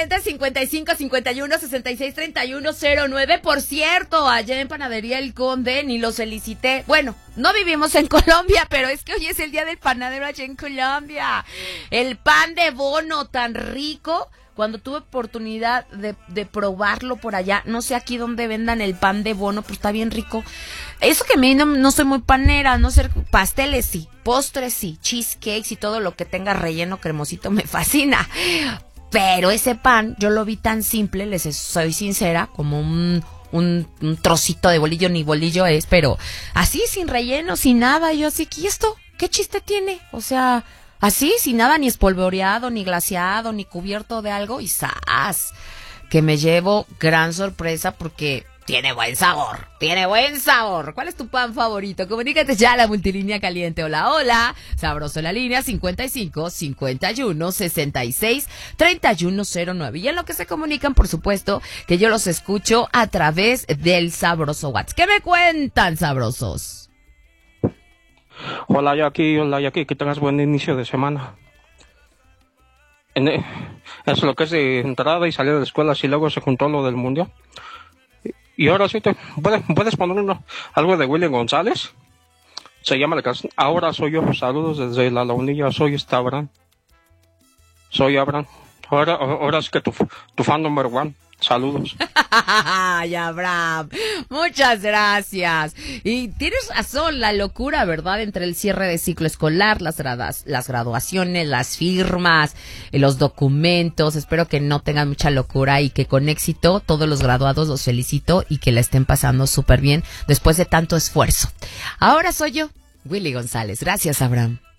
caliente 55 51 66 31 09. Por cierto, allá en Panadería El Conde ni los felicité. Bueno, no vivimos en Colombia, pero es que hoy es el día del panadero allá en Colombia. El pan de bono tan rico. Cuando tuve oportunidad de probarlo por allá, no sé aquí dónde vendan el pan de bono, pues está bien rico. Eso que a mí no soy muy panera, no sé, pasteles sí, postres sí, cheesecakes y todo lo que tenga relleno cremosito me fascina. Pero ese pan, yo lo vi tan simple, les soy sincera, como un trocito de bolillo, ni bolillo es, pero así, sin relleno, sin nada. Y yo así, ¿y esto? ¿Qué chiste tiene? O sea, así, sin nada, ni espolvoreado, ni glaseado, ni cubierto de algo, y ¡zas! Que me llevo gran sorpresa porque tiene buen sabor, tiene buen sabor. ¿Cuál es tu pan favorito? Comunícate ya a la multilínea caliente. Hola, hola. Sabroso la línea 55 51 66 31 09. Y en lo que se comunican, por supuesto, que yo los escucho a través del sabroso WhatsApp. ¿Qué me cuentan, sabrosos? Hola Jackie, que tengas buen inicio de semana. Es lo que es de entrada y salida de la escuela, y luego se juntó lo del mundial. Y ahora sí, ¿puedes poner algo de William González? Se llama la canción Ahora Soy Yo. Saludos desde la Lagunilla, soy Abraham. Soy Abraham. Ahora es que tu fan number one. Saludos. Ay, Abraham, muchas gracias. Y tienes razón, la locura, ¿verdad? Entre el cierre de ciclo escolar, las graduaciones, las firmas, los documentos. Espero que no tengan mucha locura y que con éxito todos los graduados los felicito y que la estén pasando súper bien después de tanto esfuerzo. Ahora soy yo, Willy González. Gracias, Abraham.